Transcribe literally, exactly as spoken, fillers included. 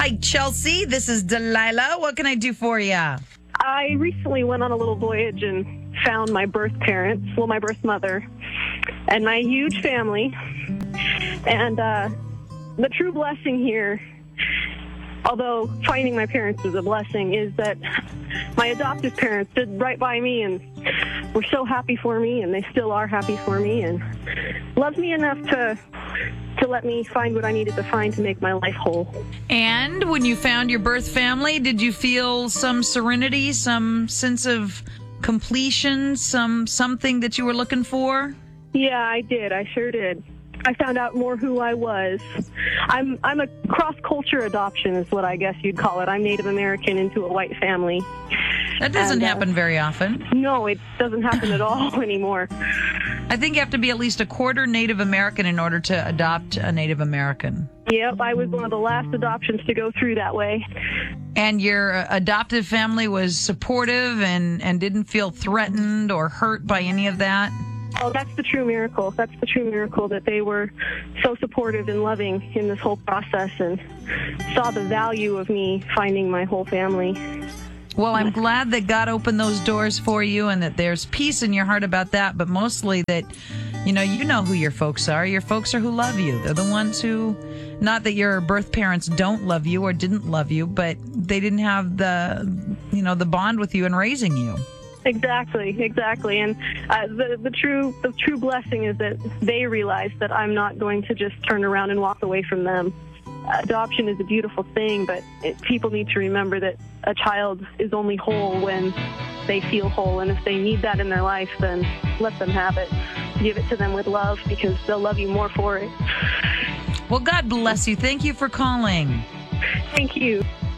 Hi, Chelsea. This is Delilah. What can I do for you? I recently went on a little voyage and found my birth parents, well, my birth mother, and my huge family. And uh, the true blessing here, although finding my parents is a blessing, is that my adoptive parents did right by me and were so happy for me, and they still are happy for me, and loved me enough to to let me find what I needed to find to make my life whole. And when you found your birth family, did you feel some serenity, some sense of completion, some something that you were looking for? Yeah, I did. I sure did. I found out more who I was. I'm I'm a cross-culture adoption is what I guess you'd call it. I'm Native American into a white family. That doesn't And, uh, happen very often. No, it doesn't happen at all anymore. I think you have to be at least a quarter Native American in order to adopt a Native American. Yep, I was one of the last adoptions to go through that way. And your uh, adoptive family was supportive and, and didn't feel threatened or hurt by any of that? Oh, that's the true miracle. That's the true miracle, that they were so supportive and loving in this whole process and saw the value of me finding my whole family. Well, I'm glad that God opened those doors for you and that there's peace in your heart about that, but mostly that, you know, you know who your folks are. Your folks are who love you. They're the ones who, not that your birth parents don't love you or didn't love you, but they didn't have the, you know, the bond with you in raising you. Exactly, exactly. And uh, the the true the true blessing is that they realize that I'm not going to just turn around and walk away from them. Adoption is a beautiful thing, but it, people need to remember that a child is only whole when they feel whole, and if they need that in their life, then let them have it. Give it to them with love, because they'll love you more for it. Well, God bless you. Thank you for calling. Thank you.